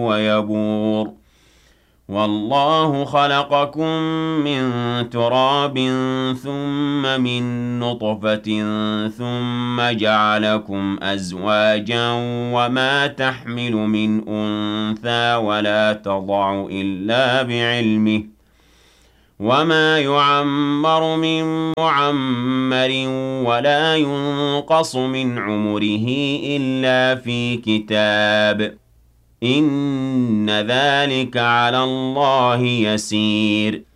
ويبور والله خلقكم من تراب ثم من نطفة ثم جعلكم أزواجا وما تحمل من أنثى ولا تضع إلا بعلمه وما يعمر من معمر ولا ينقص من عمره إلا في كتاب إن ذلك على الله يسير